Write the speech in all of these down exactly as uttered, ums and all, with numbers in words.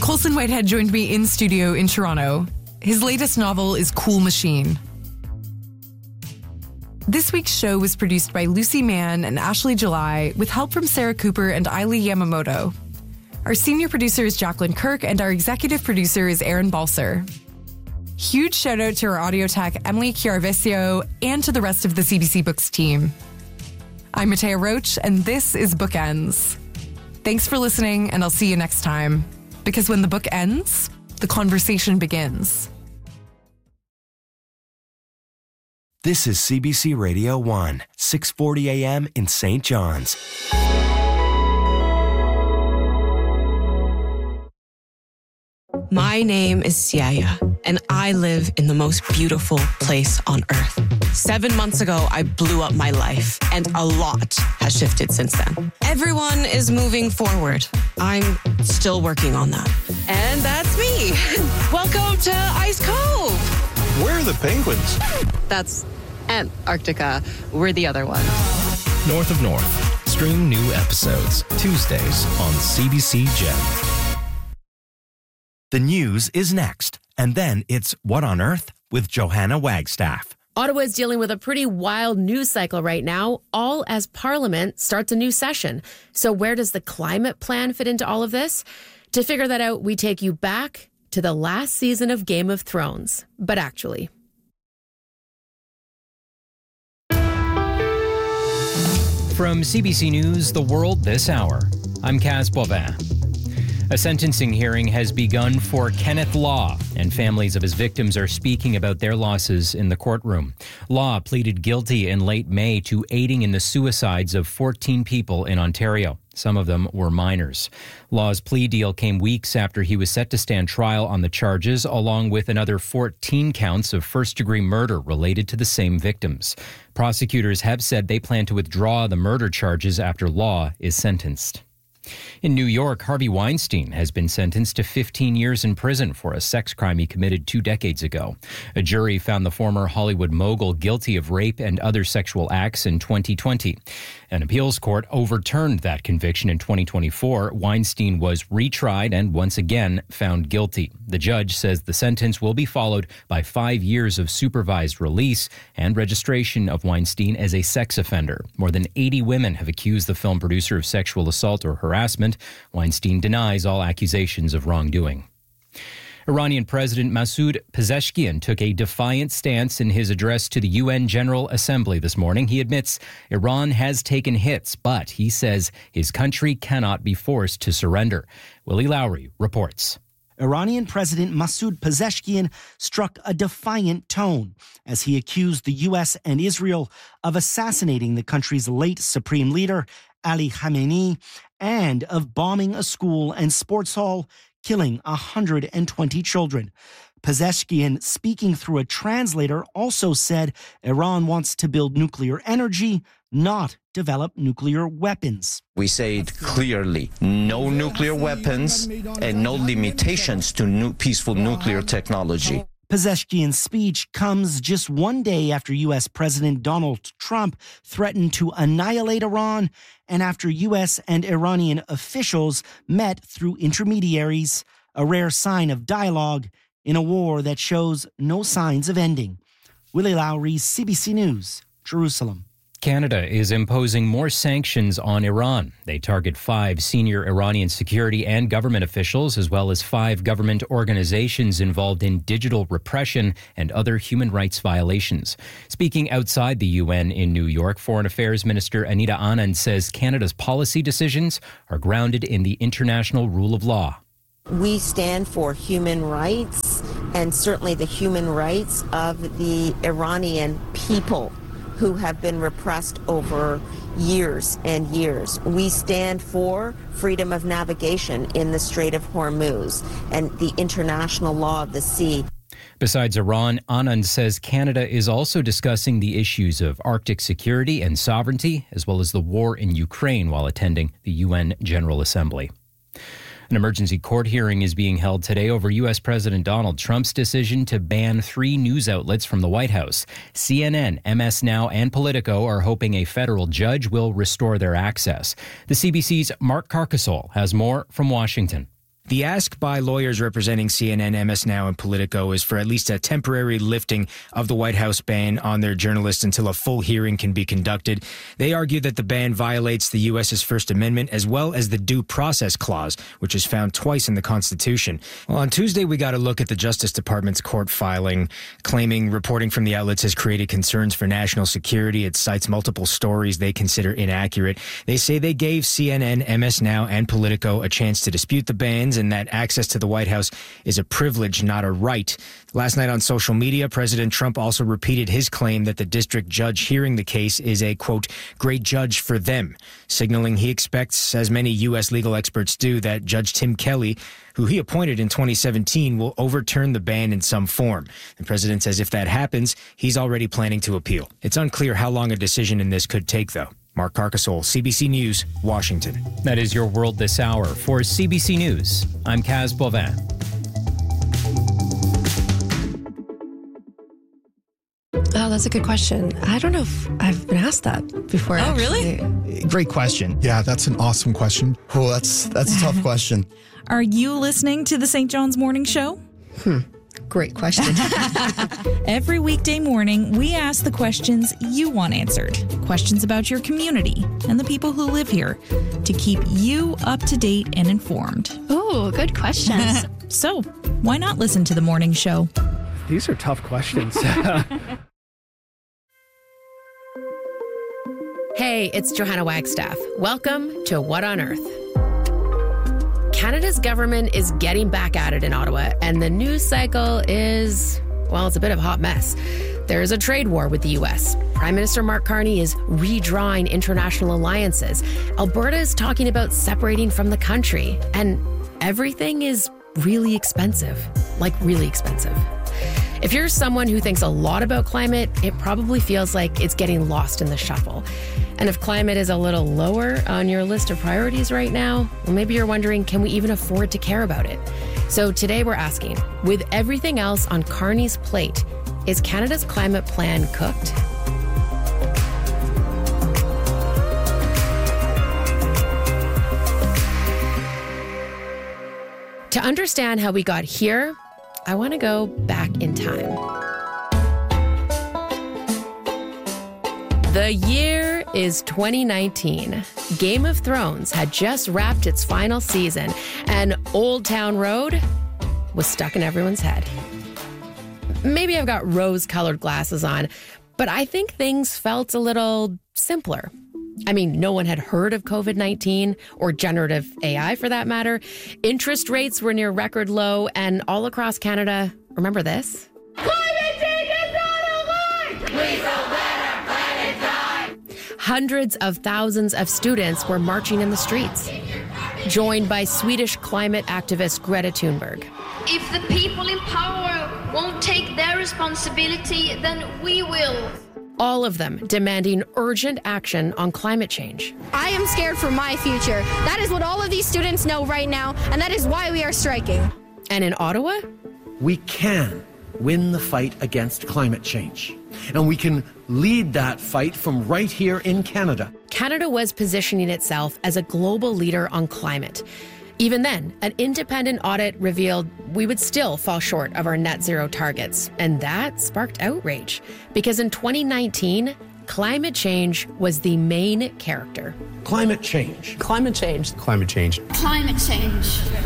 Colson Whitehead joined me in studio in Toronto. His latest novel is Cool Machine. This week's show was produced by Lucy Mann and Ashley July with help from Sarah Cooper and Ailey Yamamoto. Our senior producer is Jacqueline Kirk and our executive producer is Aaron Balser. Huge shout out to our audio tech, Emily Chiarvesio, and to the rest of the C B C Books team. I'm Matea Roach, and this is Bookends. Thanks for listening, and I'll see you next time. Because when the book ends, the conversation begins. This is C B C Radio one, six forty a.m. in Saint John's. My name is Siaya, and I live in the most beautiful place on earth. Seven months ago, I blew up my life, and a lot has shifted since then. Everyone is moving forward. I'm still working on that. And that's me. Welcome to Ice Cove. Where are the penguins? That's Antarctica. We're the other one. North of North. Stream new episodes Tuesdays on C B C Gem. The news is next, and then it's What on Earth with Johanna Wagstaff. Ottawa is dealing with a pretty wild news cycle right now, all as Parliament starts a new session. So where does the climate plan fit into all of this? To figure that out, we take you back to the last season of Game of Thrones. But actually... From C B C News, The World This Hour, I'm Kaz Bovin. A sentencing hearing has begun for Kenneth Law, and families of his victims are speaking about their losses in the courtroom. Law pleaded guilty in late May to aiding in the suicides of fourteen people in Ontario. Some of them were minors. Law's plea deal came weeks after he was set to stand trial on the charges, along with another fourteen counts of first-degree murder related to the same victims. Prosecutors have said they plan to withdraw the murder charges after Law is sentenced. In New York, Harvey Weinstein has been sentenced to fifteen years in prison for a sex crime he committed two decades ago. A jury found the former Hollywood mogul guilty of rape and other sexual acts in twenty twenty. An appeals court overturned that conviction in twenty twenty-four. Weinstein was retried and once again found guilty. The judge says the sentence will be followed by five years of supervised release and registration of Weinstein as a sex offender. More than eighty women have accused the film producer of sexual assault or harassment. Weinstein denies all accusations of wrongdoing. Iranian President Masoud Pezeshkian took a defiant stance in his address to the U N General Assembly this morning. He admits Iran has taken hits, but he says his country cannot be forced to surrender. Willie Lowry reports. Iranian President Masoud Pezeshkian struck a defiant tone as he accused the U S and Israel of assassinating the country's late supreme leader, Ali Khamenei, and of bombing a school and sports hall, killing one hundred twenty children. Pezeshkian, speaking through a translator, also said Iran wants to build nuclear energy, not develop nuclear weapons. We say it clearly, no nuclear weapons and no limitations to nu- peaceful nuclear technology. Pezeshkian's speech comes just one day after U S. President Donald Trump threatened to annihilate Iran and after U S and Iranian officials met through intermediaries, a rare sign of dialogue in a war that shows no signs of ending. Willie Lowry, C B C News, Jerusalem. Canada is imposing more sanctions on Iran. They target five senior Iranian security and government officials, as well as five government organizations involved in digital repression and other human rights violations. Speaking outside the U N in New York, Foreign Affairs Minister Anita Anand says Canada's policy decisions are grounded in the international rule of law. We stand for human rights and certainly the human rights of the Iranian people who have been repressed over years and years. We stand for freedom of navigation in the Strait of Hormuz and the international law of the sea. Besides Iran, Anand says Canada is also discussing the issues of Arctic security and sovereignty, as well as the war in Ukraine while attending the U N General Assembly. An emergency court hearing is being held today over U S. President Donald Trump's decision to ban three news outlets from the White House. C N N, M S Now, and Politico are hoping a federal judge will restore their access. The C B C's Mark Carcasole has more from Washington. The ask by lawyers representing C N N, M S Now, and Politico is for at least a temporary lifting of the White House ban on their journalists until a full hearing can be conducted. They argue that the ban violates the U S's First Amendment as well as the Due Process Clause, which is found twice in the Constitution. Well, on Tuesday, we got a look at the Justice Department's court filing, claiming reporting from the outlets has created concerns for national security. It cites multiple stories they consider inaccurate. They say they gave C N N, M S Now, and Politico a chance to dispute the bans and that access to the White House is a privilege, not a right. Last night on social media, President Trump also repeated his claim that the district judge hearing the case is a, quote, great judge for them, signaling he expects, as many U S legal experts do, that Judge Tim Kelly, who he appointed in twenty seventeen, will overturn the ban in some form. The president says if that happens, he's already planning to appeal. It's unclear how long a decision in this could take, though. Mark Carcasole, C B C News, Washington. That is your World This Hour. For C B C News, I'm Kaz Bovin. Oh, that's a good question. I don't know if I've been asked that before. Oh, actually. really? Great question. Yeah, that's an awesome question. Oh, that's that's a tough question. Are you listening to the Saint John's Morning Show? Hmm. Great question. Every weekday morning, we ask the questions you want answered. Questions about your community and the people who live here to keep you up to date and informed. Oh, good questions. So, why not listen to the morning show? These are tough questions. Hey, it's Johanna Wagstaff. Welcome to What on Earth? Canada's government is getting back at it in Ottawa, and the news cycle is, well, it's a bit of a hot mess. There is a trade war with the U S. Prime Minister Mark Carney is redrawing international alliances. Alberta is talking about separating from the country, and everything is really expensive, like really expensive. If you're someone who thinks a lot about climate, it probably feels like it's getting lost in the shuffle. And if climate is a little lower on your list of priorities right now, well, maybe you're wondering, can we even afford to care about it? So today we're asking, with everything else on Carney's plate, is Canada's climate plan cooked? To understand how we got here, I want to go back in time. The year is twenty nineteen. Game of Thrones had just wrapped its final season, and Old Town Road was stuck in everyone's head. Maybe I've got rose-colored glasses on, but I think things felt a little simpler. I mean, no one had heard of covid nineteen or generative A I for that matter. Interest rates were near record low, and all across Canada, remember this? Climate change is not a lie! Please don't let our planet die! Hundreds of thousands of students were marching in the streets, joined by Swedish climate activist Greta Thunberg. If the people in power won't take their responsibility, then we will. All of them demanding urgent action on climate change. I am scared for my future. That is what all of these students know right now, and that is why we are striking. And in Ottawa? We can win the fight against climate change, and we can lead that fight from right here in Canada. Canada was positioning itself as a global leader on climate. Even then, an independent audit revealed we would still fall short of our net zero targets. And that sparked outrage because in twenty nineteen, climate change was the main character. Climate change. Climate change. Climate change. Climate change.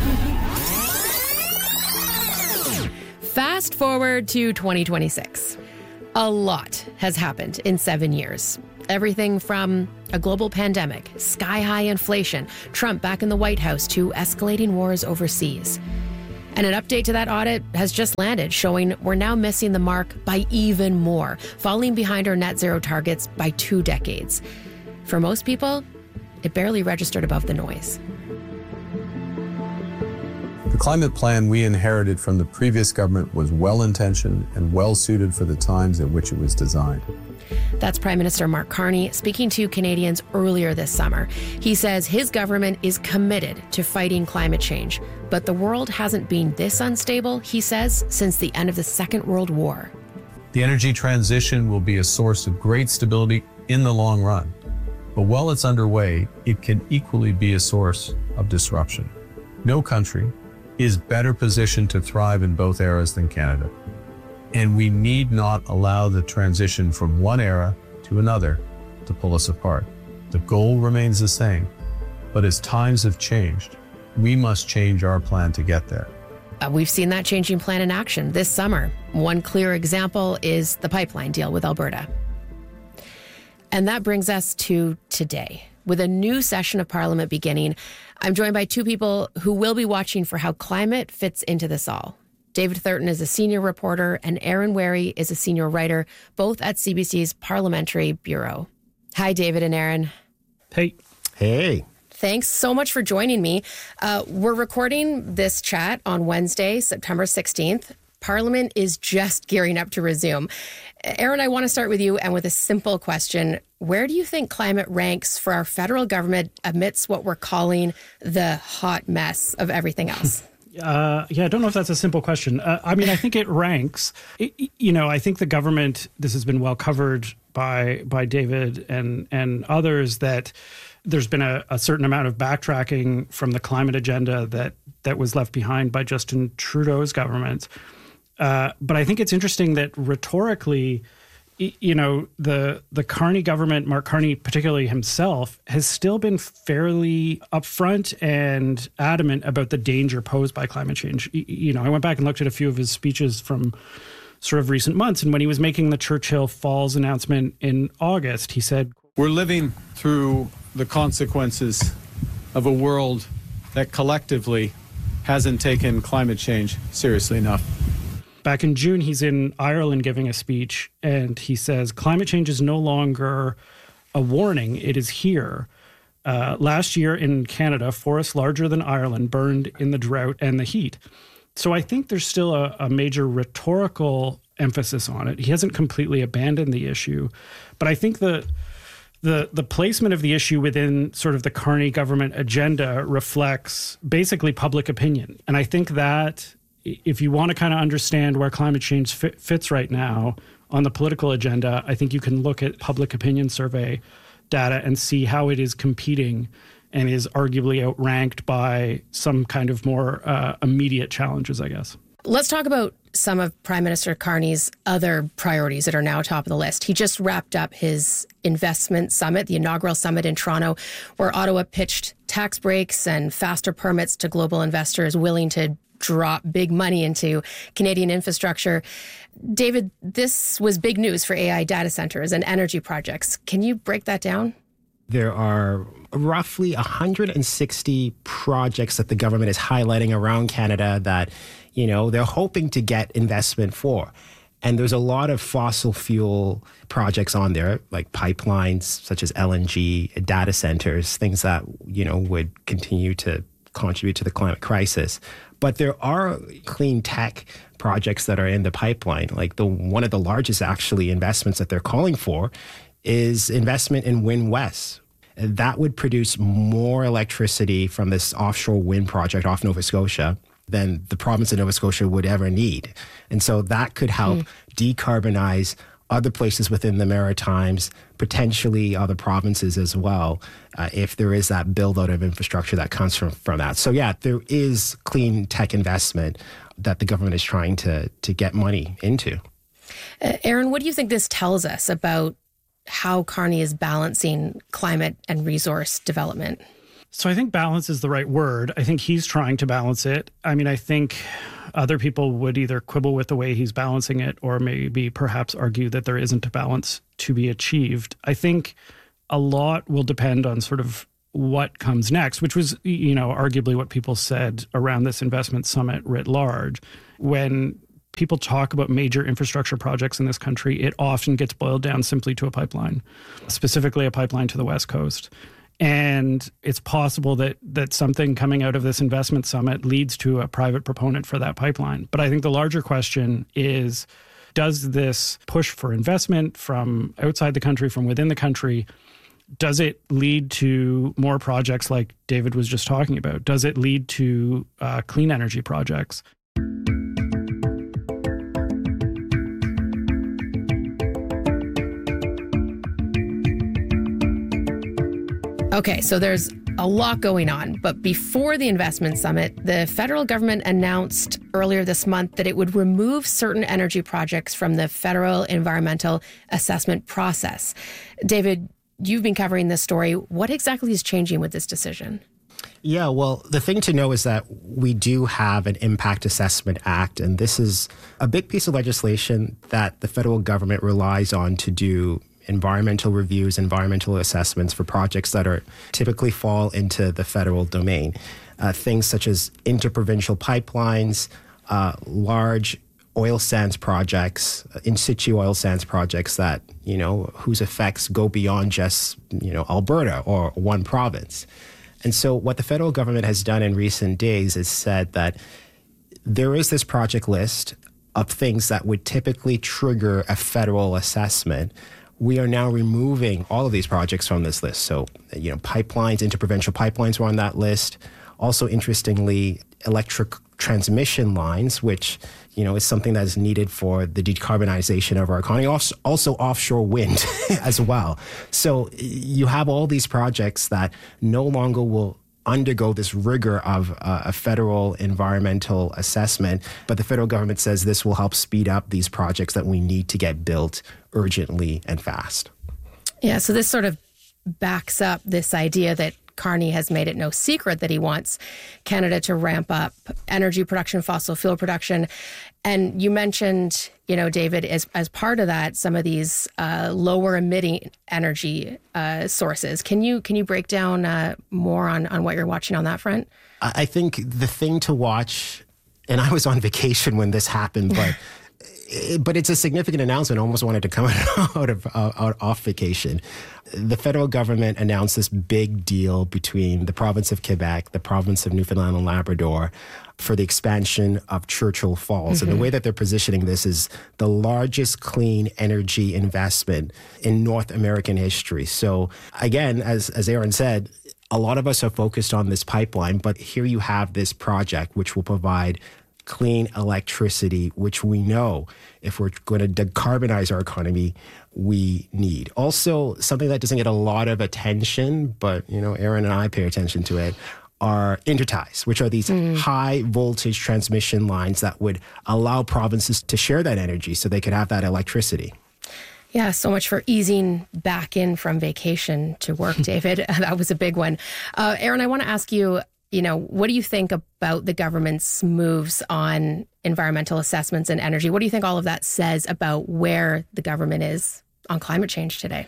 Fast forward to twenty twenty-six. A lot has happened in seven years. Everything from a global pandemic, sky-high inflation, Trump back in the White House, to escalating wars overseas. And an update to that audit has just landed, showing we're now missing the mark by even more, falling behind our net zero targets by two decades. For most people, it barely registered above the noise. The climate plan we inherited from the previous government was well-intentioned and well-suited for the times at which it was designed. That's Prime Minister Mark Carney speaking to Canadians earlier this summer. He says his government is committed to fighting climate change, but the world hasn't been this unstable, he says, since the end of the Second World War. The energy transition will be a source of great stability in the long run, but while it's underway, it can equally be a source of disruption. No country, is better positioned to thrive in both eras than Canada. And we need not allow the transition from one era to another to pull us apart. The goal remains the same, but as times have changed, we must change our plan to get there. Uh, we've seen that changing plan in action this summer. One clear example is the pipeline deal with Alberta. And that brings us to today. With a new session of Parliament beginning, I'm joined by two people who will be watching for how climate fits into this all. David Thurton is a senior reporter and Aaron Wherry is a senior writer, both at C B C's Parliamentary Bureau. Hi, David and Aaron. Hey. Hey. Thanks so much for joining me. Uh, we're recording this chat on Wednesday, September sixteenth. Parliament is just gearing up to resume. Aaron, I want to start with you and with a simple question. Where do you think climate ranks for our federal government amidst what we're calling the hot mess of everything else? Uh, yeah, I don't know if that's a simple question. Uh, I mean, I think it ranks. It, you know, I think the government, this has been well covered by by David and, and others, that there's been a, a certain amount of backtracking from the climate agenda that, that was left behind by Justin Trudeau's government. Uh, but I think it's interesting that rhetorically, you know, the the Carney government, Mark Carney particularly himself, has still been fairly upfront and adamant about the danger posed by climate change. You know, I went back and looked at a few of his speeches from sort of recent months. And when he was making the Churchill Falls announcement in August, he said, "We're living through the consequences of a world that collectively hasn't taken climate change seriously enough." Back in June, he's in Ireland giving a speech, and he says, climate change is no longer a warning, it is here. Uh, last year in Canada, forests larger than Ireland burned in the drought and the heat. So I think there's still a, a major rhetorical emphasis on it. He hasn't completely abandoned the issue, but I think the the the placement of the issue within sort of the Carney government agenda reflects basically public opinion. And I think that if you want to kind of understand where climate change fit, fits right now on the political agenda, I think you can look at public opinion survey data and see how it is competing and is arguably outranked by some kind of more uh, immediate challenges, I guess. Let's talk about some of Prime Minister Carney's other priorities that are now top of the list. He just wrapped up his investment summit, the inaugural summit in Toronto, where Ottawa pitched tax breaks and faster permits to global investors willing to drop big money into Canadian infrastructure. David, this was big news for A I data centers and energy projects. Can you break that down? There are roughly one hundred sixty projects that the government is highlighting around Canada that, you know, they're hoping to get investment for. And there's a lot of fossil fuel projects on there, like pipelines such as L N G, data centers, things that, you know, would continue to contribute to the climate crisis. But there are clean tech projects that are in the pipeline. Like the one of the largest actually investments that they're calling for is investment in Wind West. That would produce more electricity from this offshore wind project off Nova Scotia than the province of Nova Scotia would ever need. And so that could help mm. decarbonize other places within the Maritimes, potentially other provinces as well, uh, if there is that build out of infrastructure that comes from, from that. So yeah, there is clean tech investment that the government is trying to, to get money into. Uh, Aaron, what do you think this tells us about how Carney is balancing climate and resource development? So I think balance is the right word. I think he's trying to balance it. I mean, I think other people would either quibble with the way he's balancing it or maybe perhaps argue that there isn't a balance to be achieved. I think a lot will depend on sort of what comes next, which was, you know, arguably what people said around this investment summit writ large. When people talk about major infrastructure projects in this country, it often gets boiled down simply to a pipeline, specifically a pipeline to the West Coast. And it's possible that that something coming out of this investment summit leads to a private proponent for that pipeline. But I think the larger question is, does this push for investment from outside the country, from within the country, does it lead to more projects like David was just talking about? Does it lead to uh, clean energy projects? Okay, so there's a lot going on. But before the investment summit, the federal government announced earlier this month that it would remove certain energy projects from the federal environmental assessment process. David, you've been covering this story. What exactly is changing with this decision? Yeah, well, the thing to know is that we do have an Impact Assessment Act, and this is a big piece of legislation that the federal government relies on to do environmental reviews, environmental assessments for projects that are typically fall into the federal domain. Uh, things such as interprovincial pipelines, uh, large oil sands projects, uh, in situ oil sands projects that, you know, whose effects go beyond just, you know, Alberta or one province. And so what the federal government has done in recent days is said that there is this project list of things that would typically trigger a federal assessment. We are now removing all of these projects from this list. So, you know, pipelines, interprovincial pipelines were on that list. Also, interestingly, electric transmission lines, which, you know, is something that is needed for the decarbonization of our economy. Also, also offshore wind as well. So you have all these projects that no longer will undergo this rigor of uh, a federal environmental assessment, but the federal government says this will help speed up these projects that we need to get built urgently and fast. Yeah, so this sort of backs up this idea that Carney has made it no secret that he wants Canada to ramp up energy production, fossil fuel production. And you mentioned, you know, David, as, as part of that, some of these uh, lower emitting energy uh, sources. Can you can you break down uh, more on, on what you're watching on that front? I think the thing to watch, and I was on vacation when this happened, but but it's a significant announcement. I almost wanted to come out of uh, out off vacation. The federal government announced this big deal between the province of Quebec, the province of Newfoundland and Labrador, for the expansion of Churchill Falls. Mm-hmm. And the way that they're positioning this is the largest clean energy investment in North American history. So again, as as Aaron said, a lot of us are focused on this pipeline, but here you have this project which will provide clean electricity, which we know if we're going to decarbonize our economy, we need. Also, something that doesn't get a lot of attention, but, you know, Aaron and I pay attention to it, are interties, which are these mm. high voltage transmission lines that would allow provinces to share that energy so they could have that electricity. Yeah, so much for easing back in from vacation to work, David. That was a big one. Uh, Aaron, I want to ask you, you know, what do you think about the government's moves on environmental assessments and energy? What do you think all of that says about where the government is on climate change today?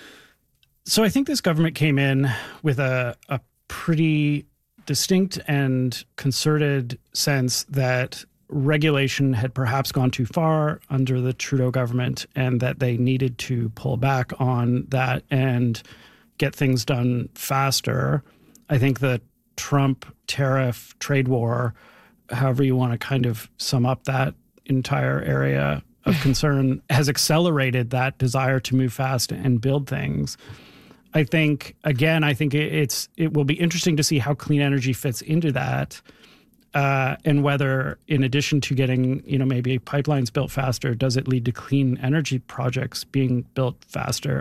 So I think this government came in with a, a pretty distinct and concerted sense that regulation had perhaps gone too far under the Trudeau government and that they needed to pull back on that and get things done faster. I think the Trump tariff trade war, however you want to kind of sum up that entire area of concern, has accelerated that desire to move fast and build things. I think, again, I think it's it will be interesting to see how clean energy fits into that, uh, and whether, in addition to getting, you know, maybe pipelines built faster, does it lead to clean energy projects being built faster?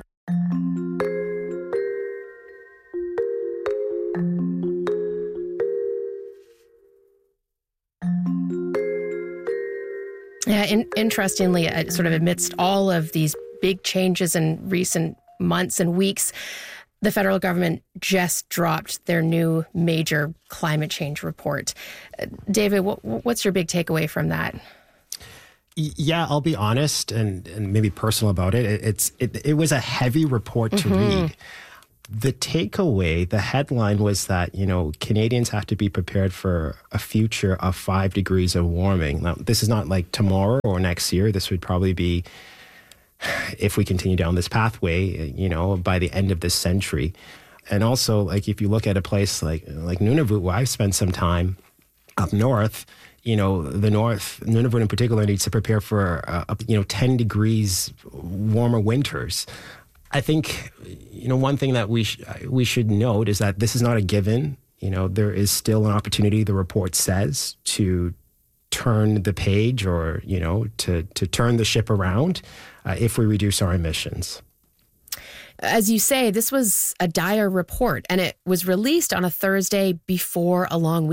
Yeah, in, interestingly, uh, sort of amidst all of these big changes in recent months and weeks, the federal government just dropped their new major climate change report. Uh, David, what, what's your big takeaway from that? Yeah, I'll be honest and, and maybe personal about it. it it's it, it was a heavy report to mm-hmm. read. The takeaway, the headline was that, you know, Canadians have to be prepared for a future of five degrees of warming. Now, this is not like tomorrow or next year. This would probably be, if we continue down this pathway, you know, by the end of this century. And also, like, if you look at a place like like Nunavut, where I've spent some time up north, you know, the North, Nunavut in particular, needs to prepare for, uh, you know, ten degrees warmer winters. I think, you know, one thing that we sh- we should note is that this is not a given. You know, there is still an opportunity, the report says, to turn the page or, you know, to, to turn the ship around uh, if we reduce our emissions. As you say, this was a dire report, and it was released on a Thursday before a long